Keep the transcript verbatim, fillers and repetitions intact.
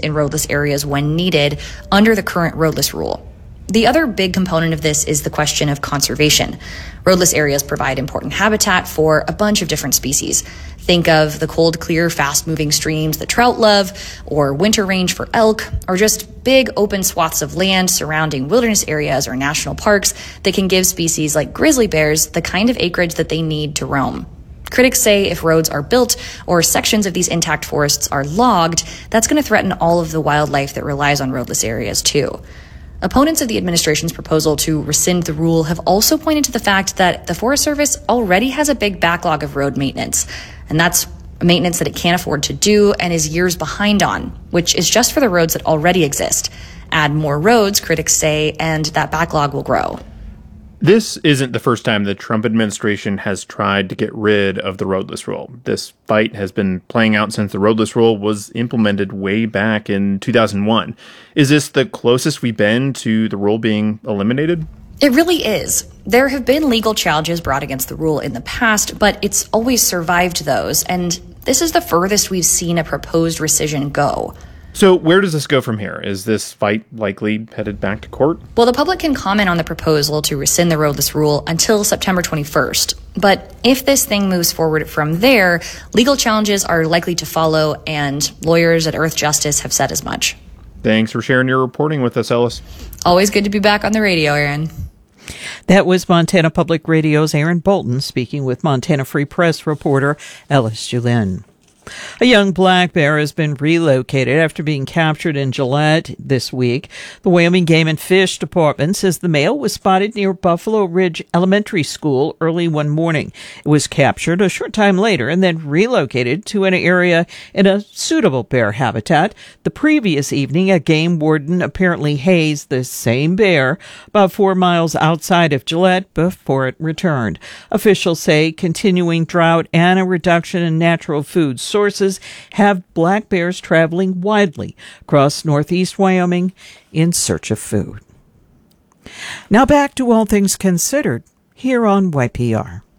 in roadless areas when needed under the current roadless rule. The other big component of this is the question of conservation. Roadless areas provide important habitat for a bunch of different species. Think of the cold, clear, fast-moving streams that trout love, or winter range for elk, or just big open swaths of land surrounding wilderness areas or national parks that can give species like grizzly bears the kind of acreage that they need to roam. Critics say if roads are built or sections of these intact forests are logged, that's going to threaten all of the wildlife that relies on roadless areas too. Opponents of the administration's proposal to rescind the rule have also pointed to the fact that the Forest Service already has a big backlog of road maintenance, and that's maintenance that it can't afford to do and is years behind on, which is just for the roads that already exist. Add more roads, critics say, and that backlog will grow. This isn't the first time the Trump administration has tried to get rid of the roadless rule. This fight has been playing out since the roadless rule was implemented way back in two thousand one. Is this the closest we've been to the rule being eliminated? It really is. There have been legal challenges brought against the rule in the past, but it's always survived those, and this is the furthest we've seen a proposed rescission go. So where does this go from here? Is this fight likely headed back to court? Well, the public can comment on the proposal to rescind the roadless rule until September twenty-first. But if this thing moves forward from there, legal challenges are likely to follow, and lawyers at Earth Justice have said as much. Thanks for sharing your reporting with us, Ellis. Always good to be back on the radio, Aaron. That was Montana Public Radio's Aaron Bolton speaking with Montana Free Press reporter Ellis Julien. A young black bear has been relocated after being captured in Gillette this week. The Wyoming Game and Fish Department says the male was spotted near Buffalo Ridge Elementary School early one morning. It was captured a short time later and then relocated to an area in a suitable bear habitat. The previous evening, a game warden apparently hazed the same bear about four miles outside of Gillette before it returned. Officials say continuing drought and a reduction in natural food sources have black bears traveling widely across northeast Wyoming in search of food. Now back to All Things Considered here on Y P R.